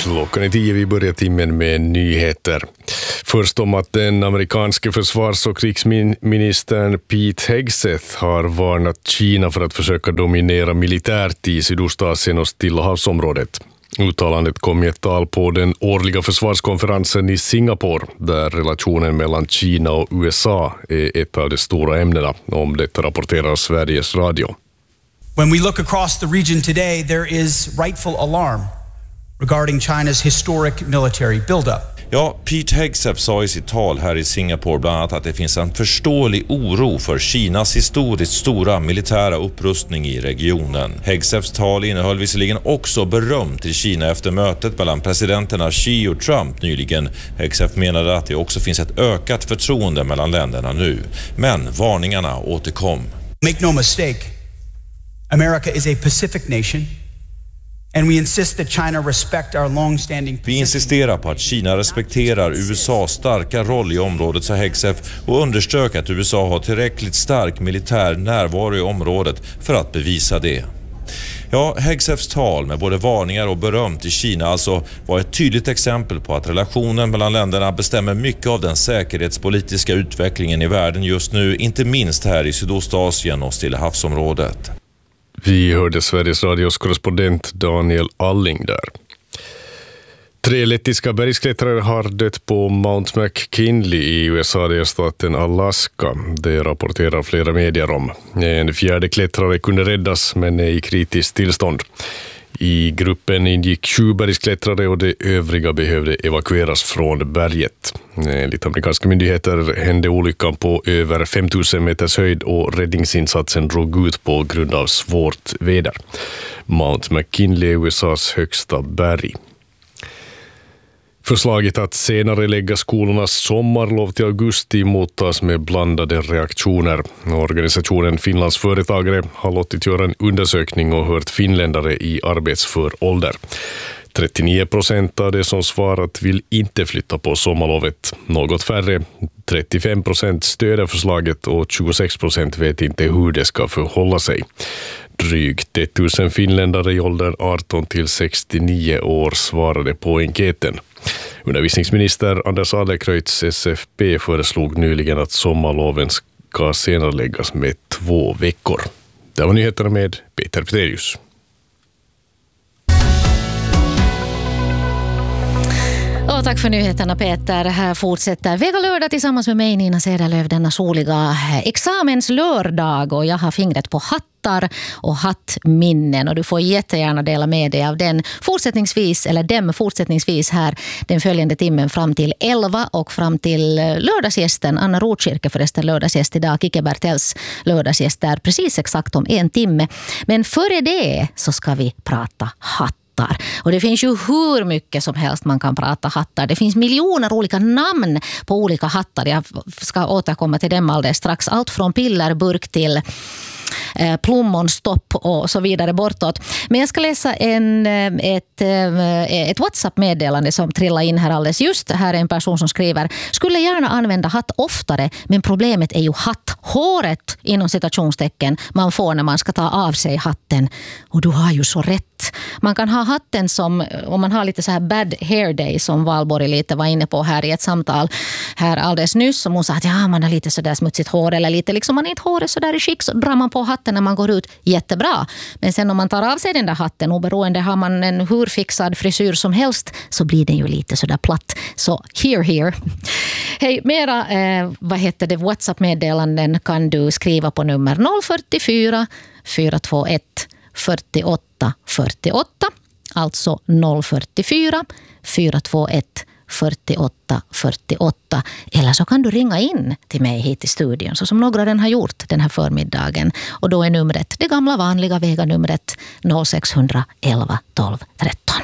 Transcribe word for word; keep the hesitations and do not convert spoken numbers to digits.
Klockan är tio, vi börjar timmen med nyheter. Först om att den amerikanske försvars- och krigsministern Pete Hegseth har varnat Kina för att försöka dominera militärt i Sydostasien och Stilla havsområdet. Uttalandet kom i ett tal på den årliga försvarskonferensen i Singapore, där relationen mellan Kina och U S A är ett av de stora ämnena. Om detta rapporterar Sveriges Radio. When we look across the region today, there is rightful alarm regarding China's historic military buildup. Ja, Pete Hegseth sa i sitt tal här i Singapore bland annat att det finns en förståelig oro för Kinas historiskt stora militära upprustning i regionen. Hegseths tal innehöll visserligen också beröm till Kina efter mötet mellan presidenterna Xi och Trump nyligen. Hegseth menade att det också finns ett ökat förtroende mellan länderna nu. Men varningarna återkom. Make no mistake, America is a Pacific nation. And we insist that China respect our long-standing Vi insisterar på att Kina respekterar U S A:s starka roll i området, sa Hegseth, och underströk att U S A har tillräckligt stark militär närvaro i området för att bevisa det. Ja, Hegseths tal med både varningar och beröm till Kina alltså var ett tydligt exempel på att relationen mellan länderna bestämmer mycket av den säkerhetspolitiska utvecklingen i världen just nu, inte minst här i Sydostasien och Stilla havsområdet. Vi hörde Sveriges Radios korrespondent Daniel Alling där. Tre lettiska bergsklättrare har dött på Mount McKinley i U S A-delstaten Alaska. Det rapporterar flera medier om. En fjärde klättrare kunde räddas men är i kritiskt tillstånd. I gruppen ingick sju bergsklättrare och de övriga behövde evakueras från berget. Enligt amerikanska myndigheter hände olyckan på över fem tusen meters höjd och räddningsinsatsen drog ut på grund av svårt väder. Mount McKinley är U S A:s högsta berg. Förslaget att senare lägga skolornas sommarlov till augusti mottas med blandade reaktioner. Organisationen Finlands företagare har låtit göra en undersökning och hört finländare i arbetsför ålder. trettionio procent av de som svarat vill inte flytta på sommarlovet. Något färre, trettiofem procent stöder förslaget och tjugosex procent vet inte hur det ska förhålla sig. Drygt tusen finländare i åldern arton till sextionio år svarade på enkäten. Undervisningsminister Anders Adlercreutz S F P föreslog nyligen att sommarloven ska senare läggas med två veckor. Det var nyheterna med Peter Peterius. Och tack för nyheterna, Peter. Här fortsätter Vega lördag tillsammans med mig, Nina Cederlöf, denna soliga examenslördag. Och jag har fingret på hattar och hattminnen. Och du får jättegärna dela med dig av den fortsättningsvis, eller dem fortsättningsvis här den följande timmen fram till elva och fram till lördagsgästen. Anna Rotkirke förresten lördagsgäst idag. Kike Bertels lördagsgäst där precis exakt om en timme. Men före det så ska vi prata hatt. Och det finns ju hur mycket som helst man kan prata hattar. Det finns miljoner olika namn på olika hattar. Jag ska återkomma till dem alldeles strax. Allt från pillerburk till eh, plommonstopp och så vidare bortåt. Men jag ska läsa en, ett, ett WhatsApp-meddelande som trillar in här alldeles just. Här är en person som skriver: skulle gärna använda hatt oftare, men problemet är ju hatthåret inom citationstecken man får när man ska ta av sig hatten. Och du har ju så rätt. Man kan ha hatten som, om man har lite så här bad hair day som Valborg lite var inne på här i ett samtal här alldeles nyss, som hon sa att ja, man har lite så där smutsigt hår eller lite liksom man inte håret så där i skick, så drar man på hatten när man går ut, jättebra. Men sen om man tar av sig den där hatten, oberoende har man en hur fixad frisyr som helst, så blir den ju lite så där platt. Så here, here. Hej, mera eh, vad heter det, WhatsApp-meddelanden kan du skriva på nummer noll fyrtiofyra fyra två ett fyrtioåtta fyrtioåtta, alltså noll fyrtiofyra fyra två ett fyrtioåtta fyrtioåtta, eller så kan du ringa in till mig hit i studion så som några den har gjort den här förmiddagen, och då är numret det gamla vanliga Vega-numret noll sex ett ett ett tolv tretton.